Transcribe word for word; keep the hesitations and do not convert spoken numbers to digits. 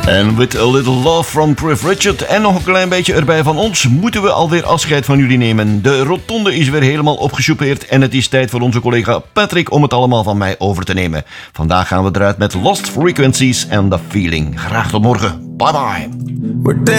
En with a little love from Cliff Richard en nog een klein beetje erbij van ons, moeten we alweer afscheid van jullie nemen. De rotonde is weer helemaal opgesoupeerd en het is tijd voor onze collega Patrick om het allemaal van mij over te nemen. Vandaag gaan we eruit met Lost Frequencies and The Feeling. Graag tot morgen. Bye bye.